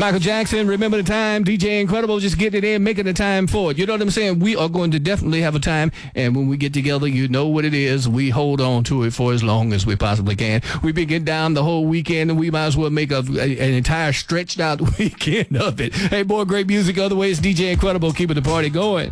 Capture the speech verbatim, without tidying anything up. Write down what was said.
Michael Jackson, Remember the Time. D J Incredible, just getting it in, making the time for it. You know what I'm saying? We are going to definitely have a time, and when we get together, you know what it is. We hold on to it for as long as we possibly can. We've been getting down the whole weekend, and we might as well make a, a, an entire stretched out weekend of it. Hey, boy, great music. Other ways, D J Incredible, keeping the party going.